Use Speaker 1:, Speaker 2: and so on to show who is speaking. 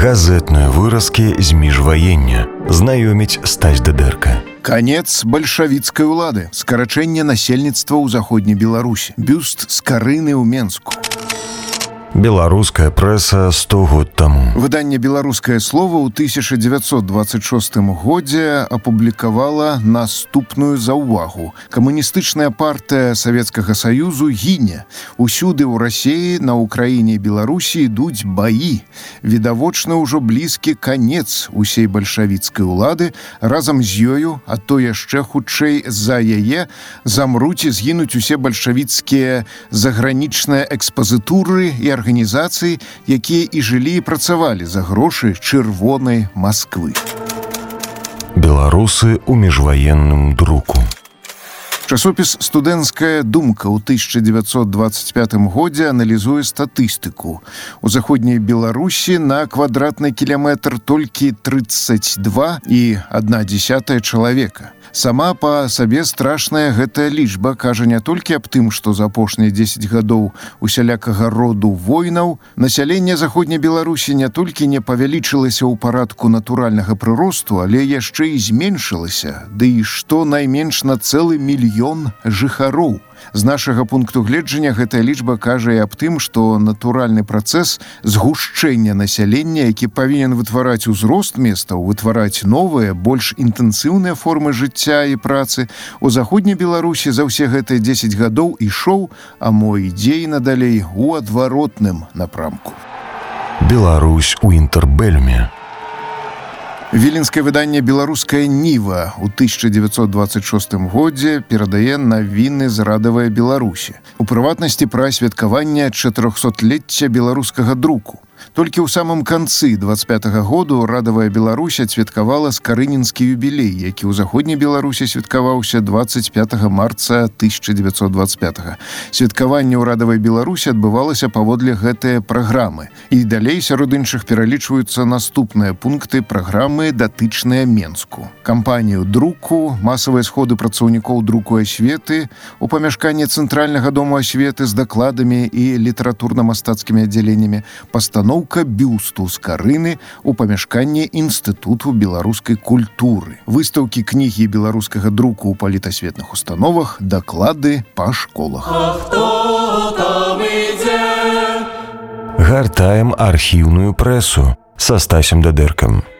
Speaker 1: Газетные выразки з міжваення. Знаёміць Стась Дыдэрка.
Speaker 2: Конец большевицкой улады. Скарачэнне насельніцтва ў заходняй Беларусі. Бюст Скарыны ў Менску.
Speaker 1: Беларуская прэса 100 год таму.
Speaker 2: Выданне «Беларускае слово» ў 1926 годзе апублікавала наступную заўвагу. Камуністычная партыя Савецкага Саюзу гіне. Усюды ў Расіі, на Украіне і Беларусі ідуць баі. Відавочна ўжо блізкі канец усей бальшавіцкай улады. Разам з ёю, а то яшчэ хутчэй за яе, замруць і згінуць усе бальшавіцкія загранічныя экспазітуры і арганізацыі, якія і жылі і працавалі за грошы чырвонай Масквы.
Speaker 1: Беларусы ў міжваенным друку.
Speaker 2: Часопіс «Студэнцкая думка» ў 1925 годзе аналізуе статыстыку. У заходняй Беларусі на квадратны кіляметр толькі 32,1 чалавека. Сама па сабе страшная гэтая лічба кажа не толькі аб тым, што за апошнія 10 гадоў усялякага роду войнаў насяленне заходняй Беларусі не толькі не павялічылася ў парадку натуральнага прыросту, але яшчэ і зменшылася, ды і што найменш на цэлы мільён жыхароў. З нашага пункту гледжання гэтая лічба кажа і аб тым, што натуральны працэс згушчэння насялення, які павінен вытвараць узрост местаў, вытвараць новыя, больш інтэнсіўныя формы жыцця і працы, у заходняй Беларусі за ўсе гэтыя 10 гадоў ішоў, а мо ідзе і надалей у адваротным напрамку.
Speaker 1: Беларусь у інтэрбэльме.
Speaker 2: Віленскае выданне «Беларуская Ніва» ў 1926 годзе перадае навіны з радавай Беларусі. У прыватнасці пра святкаванне 400-летця беларускага друку. Толькі ў самым канцы 25-го году радавая Беларусь адсвяткавала скарынінскі юбілей, які ў заходняй Беларусі святкаваўся 25 марца 1925. Святкаванне ў радавай Беларусі адбывалася паводле гэтыя праграмы. І далей сярод іншых пералічваюцца наступныя пункты праграмы, датычныя Менску. Кампанію друку, масавыя сходы працаўнікоў друку асветы, у памяшканні Цэнтральнага дому асветы з дакладамі і літаратурна-мастацкімі аддзяленнямі, пастановка бюсту Скарыны у памяшканні Інстытуту беларускай культуры, выстаўкі кнігі беларускага друку ў палітасветных установах, даклады па школах.
Speaker 3: А хто там ідзе?
Speaker 1: Гартаем архіўную прэсу са Стасем Дыдэркам.